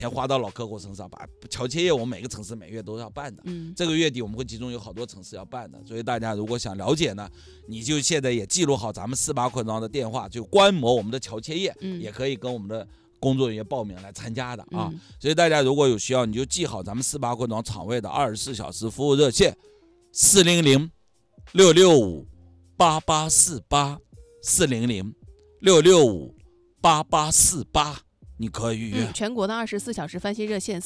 钱花到老客户身上，把桥歇业我们每个城市每月都要办的。这个月底我们会集中有好多城市要办的，所以大家如果想了解呢，你就现在也记录好咱们48昆庄的电话，就观摩我们的桥歇业，也可以跟我们的工作人员报名来参加的啊。所以大家如果有需要，你就记好咱们48昆庄厂位的24小时服务热线400-665-8848，400-665-8848，你可以预约。 全国的24小时翻新热线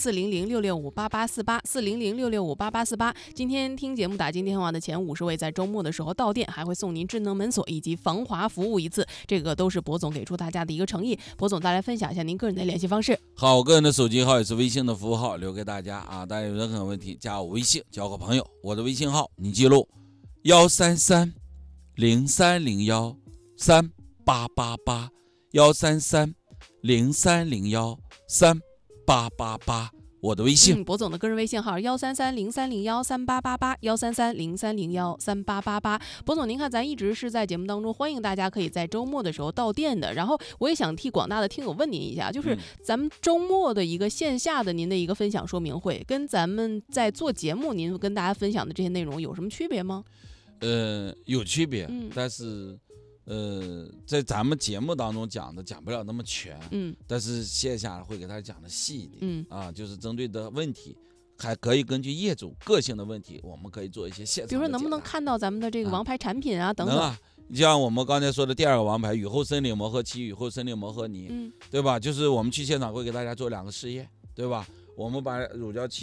400-665-8848，400-665-8848。今天听节目打进电话的前50位，在周末的时候到店还会送您智能门锁以及防滑服务一次，这个都是博总给出大家的一个诚意。博总再来分享一下您个人的联系方式。 好，我个人的手机号也是微信的服务号，留给大家啊。大家有任何问题加我微信，交个朋友。我的微信号你记录133-0301-3888，133-0301-3888，我的微信。 博总的个人微信号133-0301-3888，133-0301-3888。博总，您看咱一直是在节目当中欢迎大家可以在周末的时候到店的，然后我也想替广大的听友问您一下，就是咱们周末的一个线下的您的一个分享说明会，跟咱们在做节目您跟大家分享的这些内容有什么区别吗？ 有区别，但是在咱们节目当中讲不了那么全，但是线下会给大家讲的细一点，就是针对的问题，还可以根据业主个性的问题，我们可以做一些现场的解答。 比如说能不能看到咱们的这个王牌产品啊，等等。 能啊，像我们刚才说的第2个王牌雨后森林磨合漆、雨后森林磨合泥，对吧？就是我们去现场会给大家做2个试验，对吧？我们把乳胶漆